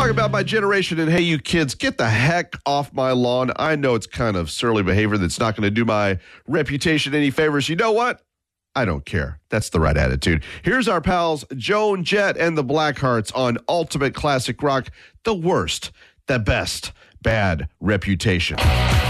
talk about my generation and hey, you kids, get the heck off my lawn. I know it's kind of surly behavior that's not going to do my reputation any favors. You know what? I don't care. That's the right attitude. Here's our pals Joan Jett and the Blackhearts on Ultimate Classic Rock, the worst, the best, bad reputation.